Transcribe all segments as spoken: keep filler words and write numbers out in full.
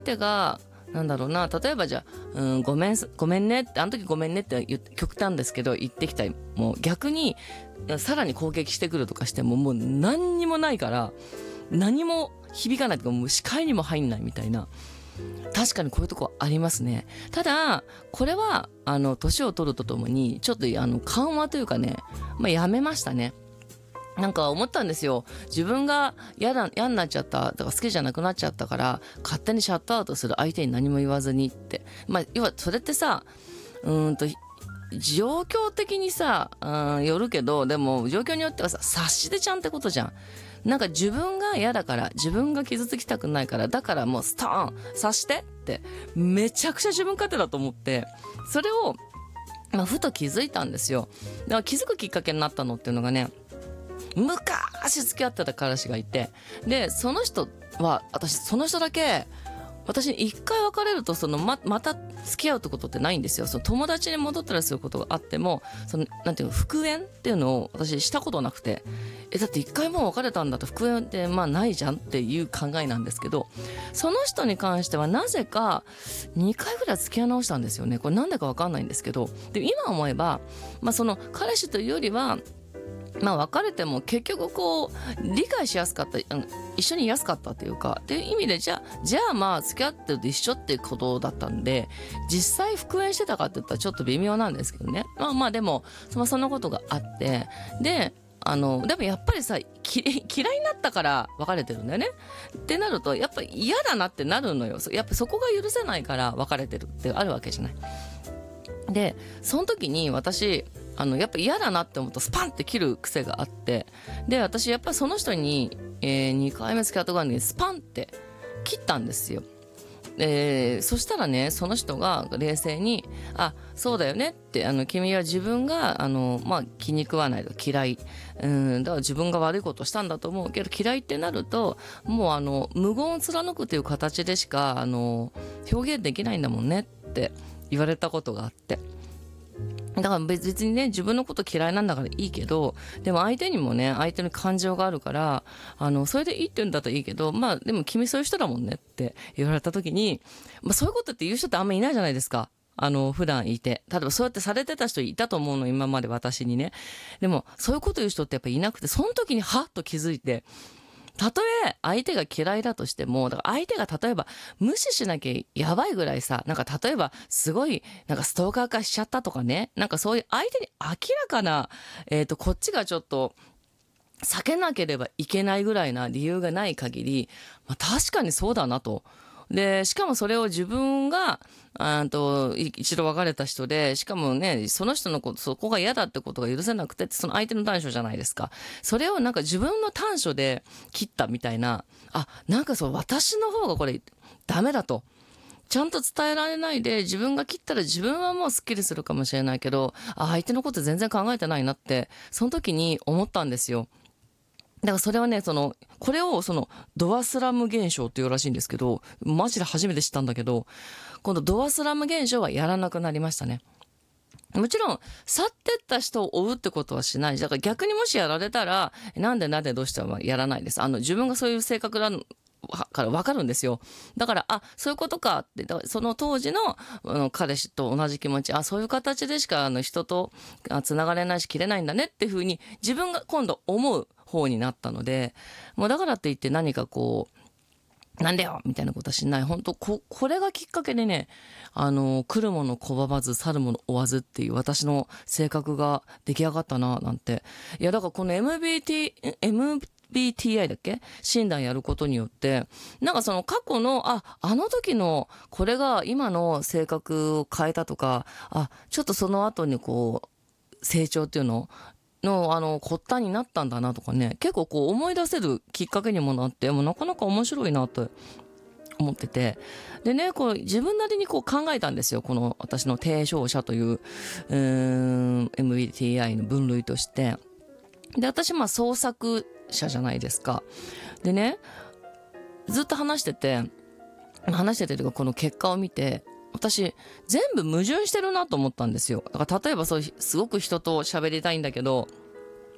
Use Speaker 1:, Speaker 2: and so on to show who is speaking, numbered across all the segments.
Speaker 1: 手がなんだろうな、例えばじゃあ、うん、ごめんごめんねって、あの時ごめんねって言って極端ですけど言ってきたり、もう逆にさらに攻撃してくるとかしても、もう何にもないから、何も響かないとか、もう視界にも入んないみたいな。確かにこういうとこありますね。ただこれはあの年を取るとともにちょっとあの緩和というかね、まあ、やめましたね。なんか思ったんですよ。自分が嫌だ嫌になっちゃったとか好きじゃなくなっちゃったから、勝手にシャットアウトする、相手に何も言わずにって、まあ要はそれってさ、うーんと状況的にさ、うん、よるけど、でも状況によってはさ、察してちゃんってことじゃん。なんか自分が嫌だから、自分が傷つきたくないから、だからもうストーン察してってめちゃくちゃ自分勝手だと思って、それを、まあ、ふと気づいたんですよ。だから気づくきっかけになったのっていうのがね、昔付き合ってた彼氏がいて、でその人は、私その人だけ、私一回別れるとその ま, また付き合うってことってないんですよ。その友達に戻ったりすることがあっても、そのなんていうの、復縁っていうのを私したことなくて、えだって一回もう別れたんだと復縁ってまあないじゃんっていう考えなんですけど、その人に関してはなぜかにかいぐらい付き合い直したんですよね。これなんでか分かんないんですけど、で今思えば、まあ、その彼氏というよりは、まあ別れても結局こう理解しやすかった、一緒にいやすかったというかっていう意味で、じゃあじゃあまあ付き合ってると一緒っていうことだったんで、実際復縁してたかって言ったらちょっと微妙なんですけどね。まあまあでもそそのことがあって、であのでもやっぱりさ、き嫌いになったから別れてるんだよねってなると、やっぱ嫌だなってなるのよ。やっぱそこが許せないから別れてるってあるわけじゃない。でその時に私、あのやっぱ嫌だなって思うとスパンって切る癖があって、で私やっぱその人に、えー、にかいめ付き合った側にスパンって切ったんですよ。えー、そしたらね、その人が冷静に「あ、そうだよね」って、あの君は自分があの、まあ、気に食わないと嫌い、うんだから自分が悪いことしたんだと思うけど、嫌いってなるともうあの無言を貫くという形でしかあの表現できないんだもんねって言われたことがあって、だから別にね、自分のこと嫌いなんだからいいけど、でも相手にもね、相手に感情があるから、あのそれでいいって言うんだったらいいけど、まあでも君そういう人だもんねって言われた時に、まあ、そういうことって言う人ってあんまりいないじゃないですか。あの普段いて、例えばそうやってされてた人いたと思うの、今まで私にね。でもそういうこと言う人ってやっぱいなくて、その時にはっと気づいて、たとえ相手が嫌いだとしても、だから相手が例えば無視しなきゃやばいぐらいさ、なんか例えばすごいなんかストーカー化しちゃったとかね、なんかそういう相手に明らかな、えーと、こっちがちょっと避けなければいけないぐらいな理由がない限り、まあ、確かにそうだなと。でしかもそれを自分があと一度別れた人で、しかもね、その人のこと、そこが嫌だってことが許せなくて、その相手の短所じゃないですか。それをなんか自分の短所で切ったみたいな、あ、なんかそう、私の方がこれダメだとちゃんと伝えられないで、自分が切ったら自分はもうスッキリするかもしれないけど、あ、相手のこと全然考えてないなってその時に思ったんですよ。だからそれはね、そのこれをそのドアスラム現象っていうらしいんですけど、マジで初めて知ったんだけど、今度ドアスラム現象はやらなくなりましたね。もちろん去ってった人を追うってことはしない。だから逆にもしやられたら、なんでなんでどうしてはやらないです。あの自分がそういう性格だから分かるんですよ。だから、あ、そういうことかって、その当時の、あの彼氏と同じ気持ち、あ、そういう形でしかあの人とつながれないし切れないんだねっていうふうに自分が今度思う方になったので、もうだからって言って何かこうなんだよみたいなことはしない。本当ここれがきっかけでね、あの来るもの拒まず去るもの追わずっていう私の性格が出来上がったななんて。いやだからこの エムビーティー エムビーティーアイ だっけ、診断やることによって、なんかその過去のああの時のこれが今の性格を変えたとか、あちょっとその後にこう成長っていうののあの発端になったんだなとかね、結構こう思い出せるきっかけにもなって、もうなかなか面白いなと思ってて、でね、こう自分なりにこう考えたんですよ、この私の提唱者という、うーん エムビーティーアイ の分類として。で私まあ創作者じゃないですか。でね、ずっと話してて話しててというかこの結果を見て、私全部矛盾してるなと思ったんですよ。だから例えばそうすごく人と喋りたいんだけど、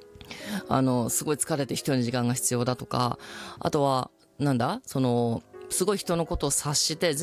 Speaker 1: あのすごい疲れて一人の時間が必要だとか、あとはなんだそのすごい人のことを察して